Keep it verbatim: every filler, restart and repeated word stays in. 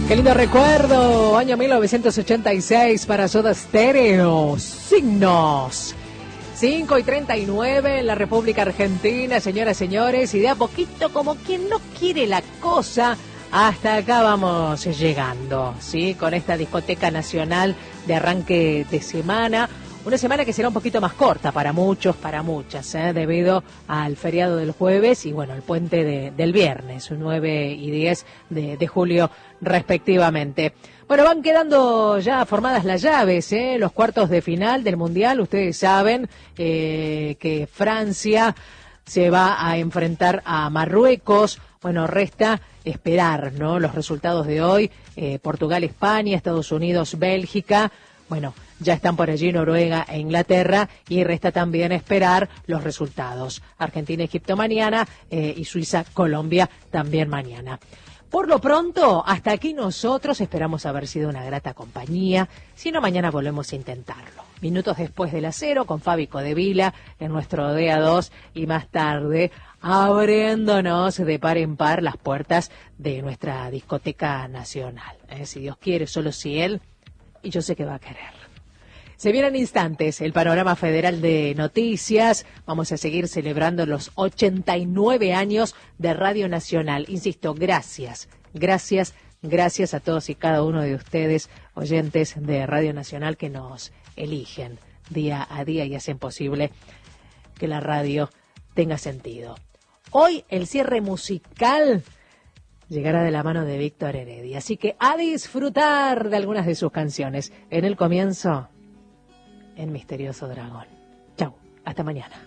Qué lindo recuerdo, año mil novecientos ochenta y seis para Soda Stereo, Signos. cinco y treinta y nueve en la República Argentina, señoras y señores, y de a poquito, como quien no quiere la cosa, hasta acá vamos llegando, ¿sí? Con esta discoteca nacional de arranque de semana. Una semana que será un poquito más corta para muchos, para muchas, ¿eh? Debido al feriado del jueves y, bueno, el puente de, del viernes, nueve y diez de, de julio respectivamente. Bueno, van quedando ya formadas las llaves, ¿eh? Los cuartos de final del Mundial. Ustedes saben eh, que Francia se va a enfrentar a Marruecos. Bueno, resta esperar, ¿no? Los resultados de hoy. Eh, Portugal, España, Estados Unidos, Bélgica. Bueno, ya están por allí Noruega e Inglaterra y resta también esperar los resultados. Argentina, Egipto mañana eh, y Suiza, Colombia también mañana. Por lo pronto, hasta aquí nosotros esperamos haber sido una grata compañía. Si no, mañana volvemos a intentarlo. Minutos después de las cero con Fabi Codevila en nuestro D A dos y más tarde abriéndonos de par en par las puertas de nuestra discoteca nacional. Eh, si Dios quiere, solo si Él, y yo sé que va a querer. Se vienen instantes el panorama federal de noticias. Vamos a seguir celebrando los ochenta y nueve años de Radio Nacional. Insisto, gracias, gracias, gracias a todos y cada uno de ustedes, oyentes de Radio Nacional, que nos eligen día a día y hacen posible que la radio tenga sentido. Hoy el cierre musical llegará de la mano de Víctor Heredia, así que a disfrutar de algunas de sus canciones. En el comienzo, El Misterioso Dragón. Chau, hasta mañana.